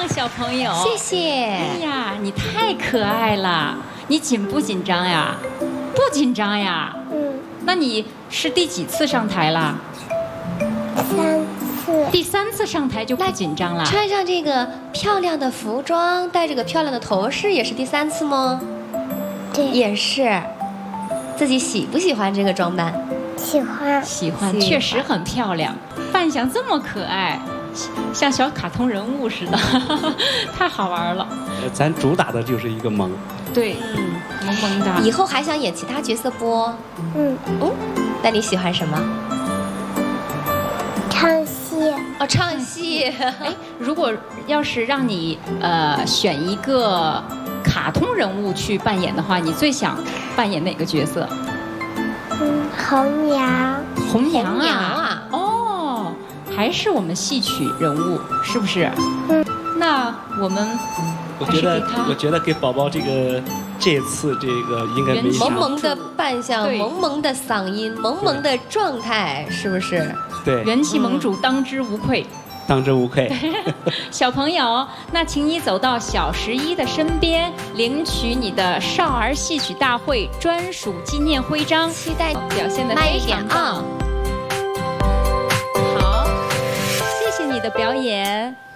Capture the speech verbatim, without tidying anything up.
小朋友， 谢谢。 哎呀，你太可爱了，你紧不紧张呀？不紧张呀？ 嗯。 那你是第几次上台了？ 三次。 第三次上台就不紧张了？ 穿上这个漂亮的服装，戴这个漂亮的头饰，也是第三次吗？ 对。 也是。自己喜不喜欢这个装扮？ 喜欢。 喜欢，确实很漂亮。扮相这么可爱。像小卡通人物似的，太好玩了。 咱主打的就是一个萌。 对，嗯，萌萌的。 以后还想演其他角色不？ 嗯嗯，那你喜欢什么？ 唱戏。 哦，唱戏。 哎，如果要是让你呃选一个卡通人物去扮演的话，你最想扮演哪个角色？ 嗯，红娘。 红娘啊！ 红娘啊！ 哦。还是我们戏曲人物，是不是？ 嗯。 那我们， 我觉得，我觉得给宝宝这个这次这个应该没啥。 萌萌的扮相，萌萌的嗓音，萌萌的状态，是不是？ 对。 元气盟主当之无愧。 当之无愧。 小朋友，那请你走到小十一的身边，领取你的少儿戏曲大会专属纪念徽章。 期待表现得非常棒。你的表演。